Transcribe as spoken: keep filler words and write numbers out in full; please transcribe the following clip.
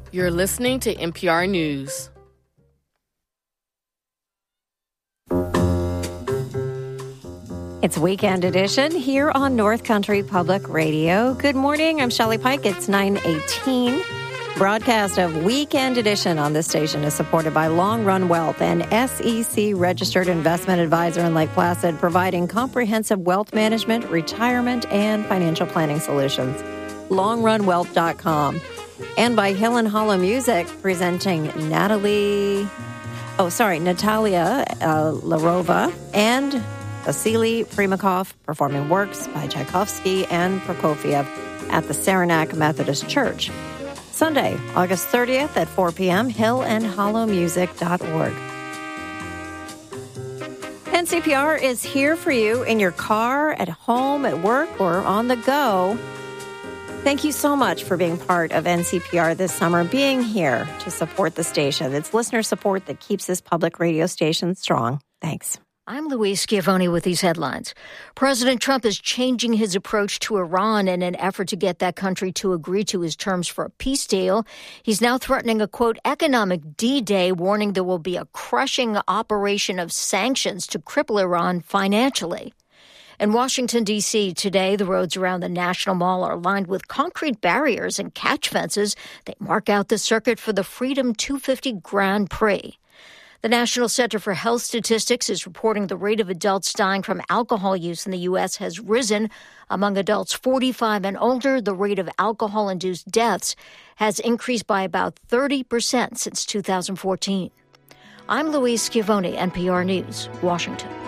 You're listening to N P R News. It's Weekend Edition here on North Country Public Radio. Good morning. I'm Shelley Pike. It's nine eighteen. Broadcast of Weekend Edition on this station is supported by Long Run Wealth, an S E C-registered investment advisor in Lake Placid, providing comprehensive wealth management, retirement, and financial planning solutions. long run wealth dot com. And by Hill and Hollow Music, presenting Natalie, oh, sorry, Natalia uh, Larova and Vasily Primakov, performing works by Tchaikovsky and Prokofiev at the Saranac Methodist Church. Sunday, August thirtieth at four p.m., hill and hollow music dot org. N C P R is here for you in your car, at home, at work, or on the go. Thank you so much for being part of N C P R this summer, being here to support the station. It's listener support that keeps this public radio station strong. Thanks. I'm Louise Schiavone with these headlines. President Trump is changing his approach to Iran in an effort to get that country to agree to his terms for a peace deal. He's now threatening a, quote, economic D-Day, warning there will be a crushing operation of sanctions to cripple Iran financially. In Washington, D C today, the roads around the National Mall are lined with concrete barriers and catch fences that mark out the circuit for the Freedom two fifty Grand Prix. The National Center for Health Statistics is reporting the rate of adults dying from alcohol use in the U S has risen. Among adults forty-five and older, the rate of alcohol-induced deaths has increased by about thirty percent since two thousand fourteen. I'm Louise Schiavone, N P R News, Washington.